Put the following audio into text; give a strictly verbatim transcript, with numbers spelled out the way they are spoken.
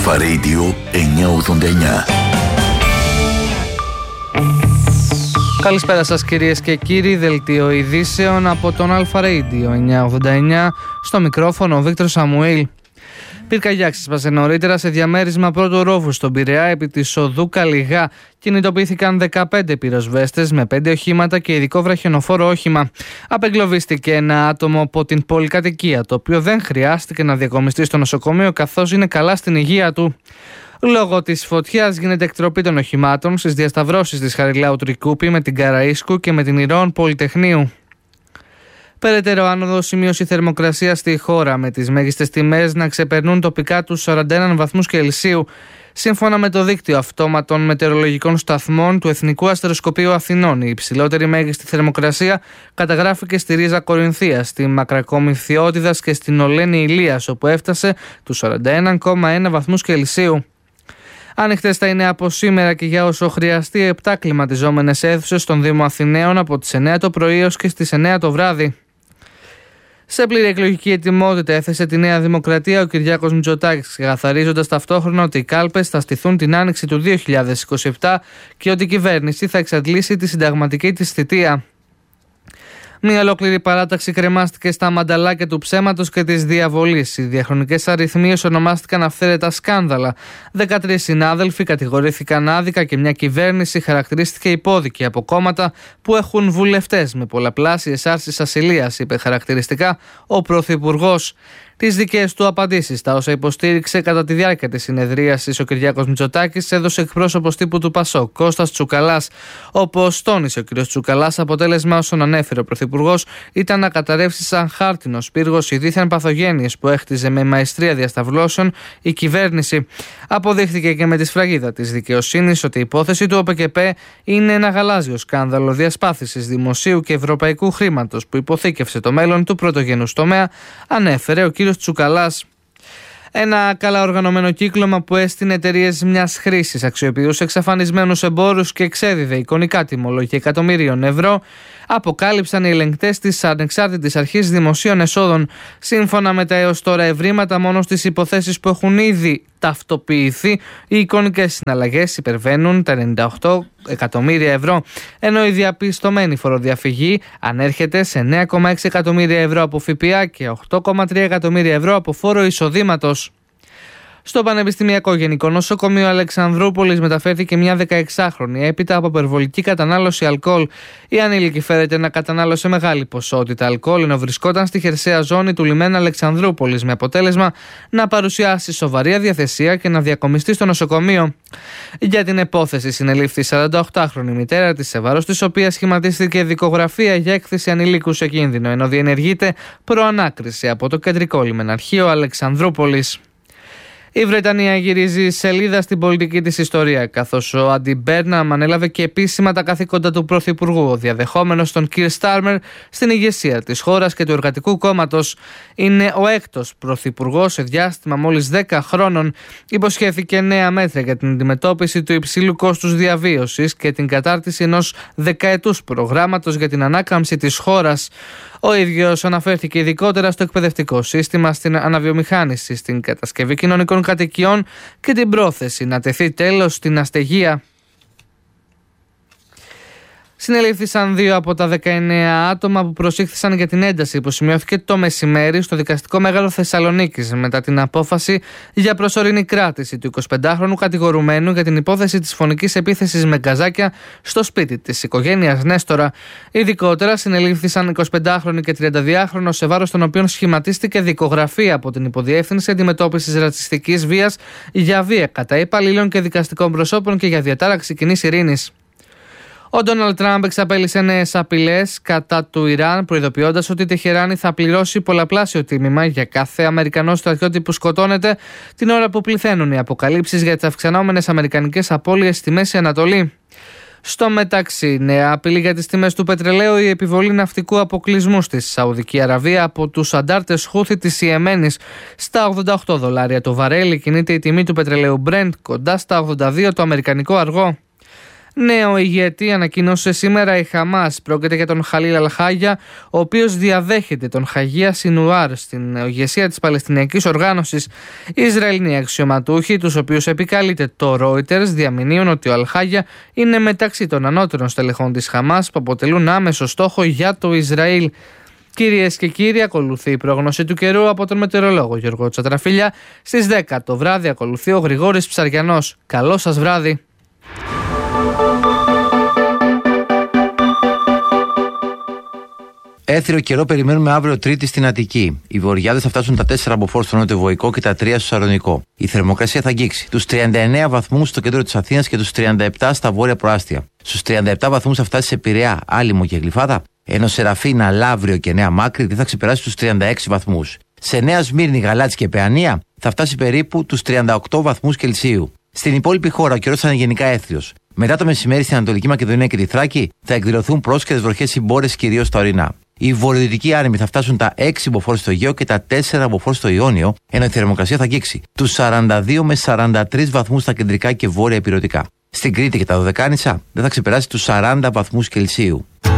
Αλφα Radio εννιακόσια ογδόντα εννιά. Καλησπέρα σας κυρίες και κύριοι, δελτίο ειδήσεων από τον Αλφα Radio εννιακόσια ογδόντα εννιά, στο μικρόφωνο ο Βίκτορ Σαμουήλ. Πυρκαγιά ξέσπασε νωρίτερα σε διαμέρισμα πρώτου ρόφου στον Πειραιά επί της οδού Καλιγά. Κινητοποιήθηκαν δεκαπέντε πυροσβέστες με πέντε οχήματα και ειδικό βραχιονοφόρο όχημα. Απεγκλωβίστηκε ένα άτομο από την πολυκατοικία, το οποίο δεν χρειάστηκε να διακομιστεί στο νοσοκομείο καθώς είναι καλά στην υγεία του. Λόγω της φωτιάς γίνεται εκτροπή των οχημάτων στις διασταυρώσεις της Χαριλάου Τρικούπη με την Καραΐσκου και με την Ηρώων Πολυτεχνείου. Περαιτέρω άνοδο σημείωση θερμοκρασία στη χώρα, με τις μέγιστες τιμές να ξεπερνούν τοπικά τους σαράντα ένα βαθμούς Κελσίου. Σύμφωνα με το δίκτυο αυτόματων μετεωρολογικών σταθμών του Εθνικού Αστεροσκοπείου Αθηνών, η υψηλότερη μέγιστη θερμοκρασία καταγράφηκε στη Ρίζα Κορινθίας, στη Μακρακόμη Θειότιδας και στην Ολένη Ηλίας, όπου έφτασε τους σαράντα ένα κόμμα ένα βαθμούς Κελσίου. Ανοιχτές θα είναι από σήμερα και για όσο χρειαστεί επτά κλιματιζόμενες αίθουσες στον Δήμο Αθηναίων από τις εννιά το πρωί έως και στις εννιά το βράδυ. Σε πλήρη εκλογική ετοιμότητα έθεσε τη Νέα Δημοκρατία ο Κυριάκος Μητσοτάκης, ξεκαθαρίζοντας ταυτόχρονα ότι οι κάλπες θα στηθούν την άνοιξη του δύο χιλιάδες είκοσι επτά και ότι η κυβέρνηση θα εξαντλήσει τη συνταγματική της θητεία. Μια ολόκληρη παράταξη κρεμάστηκε στα μανταλάκια του ψέματος και της διαβολής. Οι διαχρονικές αριθμίες ονομάστηκαν αυθαίρετα σκάνδαλα. δεκατρείς συνάδελφοι κατηγορήθηκαν άδικα και μια κυβέρνηση χαρακτηρίστηκε υπόδικη από κόμματα που έχουν βουλευτές με πολλαπλάσιες άρσεις ασυλίας, είπε χαρακτηριστικά ο Πρωθυπουργός. Τις δικές του απαντήσεις, τα όσα υποστήριξε κατά τη διάρκεια της συνεδρίασης ο Κυριάκος Μητσοτάκης, έδωσε εκπρόσωπος τύπου του Πασόκ, Κώστας Τσουκαλάς. Όπως τόνισε ο κ. Τσουκαλάς, αποτέλεσμα όσων ανέφερε ο Πρωθυπουργός ήταν να καταρρεύσει σαν χάρτινος πύργος οι δίθεν παθογένειες που έχτιζε με μαεστρία διασταυλώσεων η κυβέρνηση. Αποδείχθηκε και με τη σφραγίδα της δικαιοσύνης ότι η υπόθεση του ΟΠΕΚΕΠΕ είναι ένα γαλάζιο σκάνδαλο διασπάθησης δημοσίου και ευρωπαϊκού χρήματος που υποθήκευσε το μέλλον του πρωτογενούς τομέα, ανέφερε ο κ. Τσουκαλάς. Ένα καλά οργανωμένο κύκλωμα που έστεινε εταιρείες μιας χρήσης, αξιοποιούσε εξαφανισμένους εμπόρους και εξέδιδε εικονικά τιμολόγια εκατομμύριων ευρώ, αποκάλυψαν οι ελεγκτές της Ανεξάρτητης Αρχής Δημοσίων Εσόδων. Σύμφωνα με τα έως τώρα ευρήματα, μόνο στις υποθέσεις που έχουν ήδη ταυτοποιηθεί, οι εικονικές συναλλαγές υπερβαίνουν τα ενενήντα οκτώ εκατομμύρια ευρώ, ενώ η διαπιστωμένη φοροδιαφυγή ανέρχεται σε εννέα κόμμα έξι εκατομμύρια ευρώ από ΦΠΑ και οκτώ κόμμα τρία εκατομμύρια ευρώ από φόρο εισοδήματος. Στο Πανεπιστημιακό Γενικό Νοσοκομείο Αλεξανδρούπολης μεταφέρθηκε μια δεκαεξάχρονη έπειτα από υπερβολική κατανάλωση αλκοόλ. Η ανήλικη φέρεται να κατανάλωσε μεγάλη ποσότητα αλκοόλ ενώ βρισκόταν στη χερσαία ζώνη του λιμένα Αλεξανδρούπολης, με αποτέλεσμα να παρουσιάσει σοβαρή αδιαθεσία και να διακομιστεί στο νοσοκομείο. Για την υπόθεση συνελήφθη η σαρανταοκτάχρονη μητέρα της, σε βάρος της οποίας σχηματίστηκε δικογραφία για έκθεση ανηλίκου σε κίνδυνο, ενώ διενεργείται προανάκριση από το κεντρικό λιμεναρχείο Αλεξανδρούπολης. Η Βρετανία γυρίζει σελίδα στην πολιτική της ιστορία, καθώς ο Άντι Μπέρναμ ανέλαβε και επίσημα τα καθήκοντα του Πρωθυπουργού, διαδεχόμενος τον Κιρ Στάρμερ στην ηγεσία της χώρας και του Εργατικού Κόμματος. Είναι ο έκτος Πρωθυπουργός σε διάστημα μόλις δέκα χρόνων. Υποσχέθηκε νέα μέτρα για την αντιμετώπιση του υψηλού κόστους διαβίωσης και την κατάρτιση ενός δεκαετούς προγράμματος για την ανάκαμψη της χώρας. Ο ίδιος αναφέρθηκε ειδικότερα στο εκπαιδευτικό σύστημα, στην αναβιομηχάνηση, στην κατασκευή κοινωνικών κατοικιών και την πρόθεση να τεθεί τέλος στην αστεγία. Συνελήφθησαν δύο από τα δεκαεννέα άτομα που προσήχθησαν για την ένταση που σημειώθηκε το μεσημέρι στο Δικαστικό Μέγαρο Θεσσαλονίκης μετά την απόφαση για προσωρινή κράτηση του εικοσιπεντάχρονου κατηγορουμένου για την υπόθεση της φωνικής επίθεσης με γκαζάκια στο σπίτι της οικογένειας Νέστορα. Ειδικότερα συνελήφθησαν εικοσιπεντάχρονοι και τριανταδυάχρονος, σε βάρος των οποίων σχηματίστηκε δικογραφία από την Υποδιεύθυνση Αντιμετώπισης Ρατσιστικής Βίας για βία κατά υπαλλήλων και δικαστικών προσώπων και για διατάραξη κοινής ειρήνης. Ο Ντόναλντ Τραμπ εξαπέλυσε νέες απειλές κατά του Ιράν, προειδοποιώντας ότι η Τεχεράνη θα πληρώσει πολλαπλάσιο τίμημα για κάθε Αμερικανό στρατιώτη που σκοτώνεται, την ώρα που πληθαίνουν οι αποκαλύψεις για τις αυξανόμενες αμερικανικές απώλειες στη Μέση Ανατολή. Στο μεταξύ, νέα απειλή για τις τιμές του πετρελαίου, η επιβολή ναυτικού αποκλεισμού στη Σαουδική Αραβία από τους αντάρτες Χούθη της Ιεμένης. Στα ογδόντα οκτώ δολάρια το βαρέλι κινείται η τιμή του πετρελαίου Brent, κοντά στα ογδόντα δύο το αμερικανικό αργό. Νέο ηγέτη ανακοίνωσε σήμερα η Χαμάς. Πρόκειται για τον Χαλίλ Αλχάγια, ο οποίος διαδέχεται τον Χαγία Σινουάρ στην ηγεσία της Παλαιστινιακής Οργάνωσης. Οι Ισραηλοί αξιωματούχοι, τους οποίους επικαλείται το Reuters, διαμηνύουν ότι ο Αλχάγια είναι μεταξύ των ανώτερων στελεχών της Χαμάς που αποτελούν άμεσο στόχο για το Ισραήλ. Κυρίες και κύριοι, ακολουθεί η πρόγνωση του καιρού από τον μετεωρολόγο Γιώργο Τσατραφίλια. Στις δέκα το βράδυ ακολουθεί ο Γρηγόρης Ψαριανός. Καλό σας βράδυ. Έθριο καιρό περιμένουμε αύριο Τρίτη στην Αττική. Οι βορειάδες θα φτάσουν τα τέσσερα μποφόρ στο νότιο-βοϊκό και τα τρία στο Σαλονικό. Η θερμοκρασία θα αγγίξει τους τριάντα εννέα βαθμούς στο κέντρο της Αθήνας και τους τριάντα επτά στα βόρεια προάστια. Στους τριάντα επτά βαθμούς θα φτάσει σε Πειραιά, Άλυμο και Γλυφάδα, ενώ Σεραφίνα, Λαύριο και Νέα Μάκρη δεν θα ξεπεράσει τους τριάντα έξι βαθμούς. Σε Νέα Σμύρνη, Γαλάτσι και Παιανία θα φτάσει περίπου τους τριάντα οκτώ βαθμούς Κελσίου. Στην υπόλοιπη χώρα ο καιρός θα είναι γενικά έθριος. Μετά το μεσημέρι στην Ανατολική Μακεδονία και τη Θράκη θα εκδηλωθούν πρόσκαιρες βροχές συμπόρες κυρίως στα ορεινά. Οι βορειοδυτικοί άνεμοι θα φτάσουν τα έξι μποφόρ στο Αιγαίο και τα τέσσερα μποφόρ στο Ιόνιο, ενώ η θερμοκρασία θα αγγίξει τους σαράντα δύο με σαράντα τρεις βαθμούς στα κεντρικά και βόρεια ηπειρωτικά. Στην Κρήτη και τα Δωδεκάνησα δεν θα ξεπεράσει τους σαράντα βαθμούς Κελσίου.